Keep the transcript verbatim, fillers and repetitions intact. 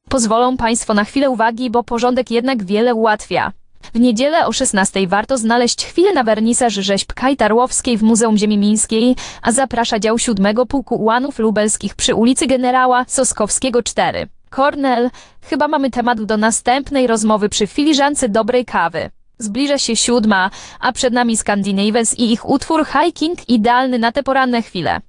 Pozwolą Państwo na chwilę uwagi, bo porządek jednak wiele ułatwia. W niedzielę o szesnastej warto znaleźć chwilę na wernisaż rzeźb Kajtarłowskiej w Muzeum Ziemi Mińskiej, a zaprasza dział siódmego Pułku Ułanów Lubelskich przy ulicy Generała Soskowskiego cztery. Kornel, chyba mamy temat do następnej rozmowy przy filiżance dobrej kawy. Zbliża się siódma, a przed nami Scandinavians i ich utwór Hiking idealny na te poranne chwile.